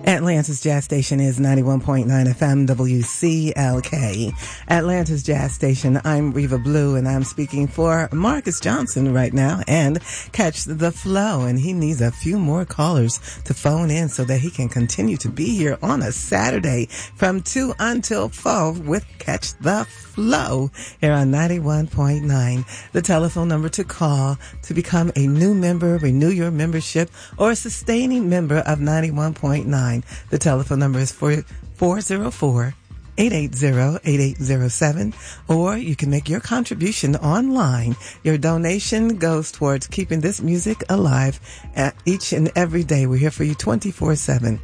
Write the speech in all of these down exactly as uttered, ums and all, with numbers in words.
Atlanta's Jazz Station is ninety-one point nine F M W C L K. Atlanta's Jazz Station. I'm Reva Blue, and I'm speaking for Marcus Johnson right now. And catch the flow, and he needs a few more callers to phone in so that he can continue to be here on a Saturday from two until four with Catch the Flow here on ninety-one point nine. The telephone number to call to become a new member, renew your membership, or a sustaining member of ninety-one point nine. The telephone number is four oh four, eight eight zero, eight eight zero seven, or you can make your contribution online. Your donation goes towards keeping this music alive at each and every day. We're here for you twenty-four seven.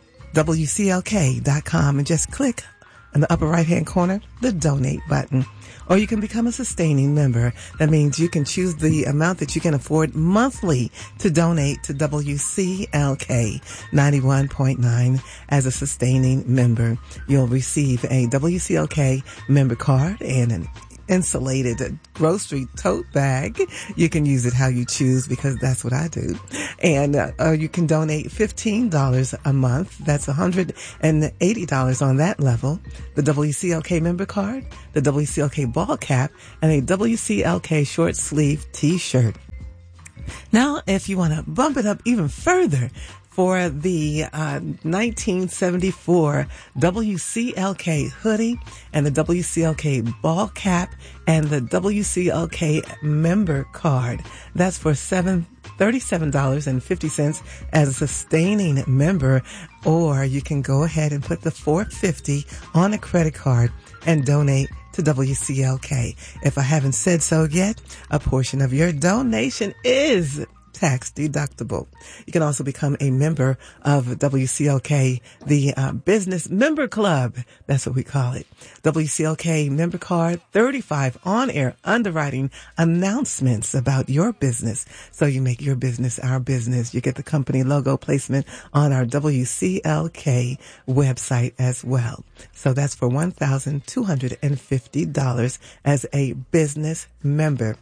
W C L K dot com, and just click in the upper right-hand corner, the donate button. Or you can become a sustaining member. That means you can choose the amount that you can afford monthly to donate to W C L K ninety-one point nine as a sustaining member. You'll receive a W C L K member card and an insulated grocery tote bag. You can use it how you choose, because that's what I do. And uh, uh, you can donate fifteen dollars a month. That's one hundred eighty dollars on that level. The W C L K member card, the W C L K ball cap, and a W C L K short sleeve t-shirt. Now, if you want to bump it up even further, for the uh, nineteen seventy-four W C L K hoodie and the W C L K ball cap and the W C L K member card. That's for seven thirty-seven dollars and fifty cents as a sustaining member, or you can go ahead and put the four hundred fifty dollars on a credit card and donate to W C L K. If I haven't said so yet, a portion of your donation is tax deductible. You can also become a member of W C L K, the uh, Business Member Club. That's what we call it. W C L K member card, thirty-five on-air underwriting announcements about your business. So you make your business our business. You get the company logo placement on our W C L K website as well. So that's for one thousand two hundred fifty dollars as a business member.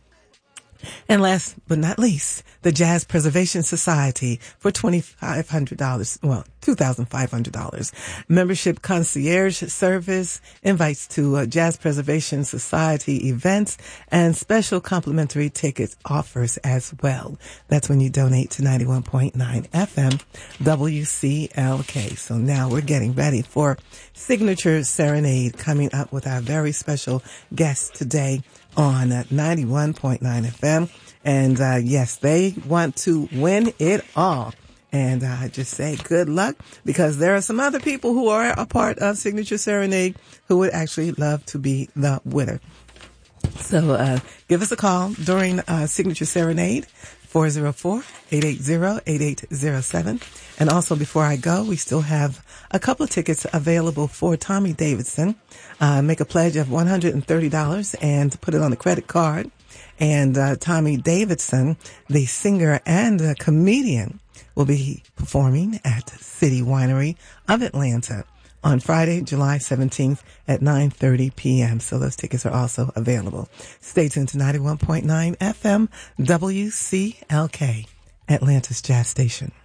And last but not least, the Jazz Preservation Society for twenty-five hundred dollars, well, two thousand five hundred dollars. Membership concierge service, invites to uh, Jazz Preservation Society events, and special complimentary ticket offers as well. That's when you donate to ninety-one point nine F M W C L K. So now we're getting ready for Signature Serenade, coming up with our very special guest today on uh, ninety-one point nine F M. And uh, yes, they want to win it all. And uh, I just say good luck, because there are some other people who are a part of Signature Serenade who would actually love to be the winner. So uh, give us a call during uh, Signature Serenade, four oh four, eight eight zero, eight eight zero seven. And also, before I go, we still have a couple of tickets available for Tommy Davidson. Uh, make a pledge of one hundred thirty dollars and put it on a credit card. And uh, Tommy Davidson, the singer and uh, comedian, will be performing at City Winery of Atlanta on Friday, July seventeenth at nine thirty p.m. So those tickets are also available. Stay tuned to ninety-one point nine F M W C L K, Atlanta's Jazz Station.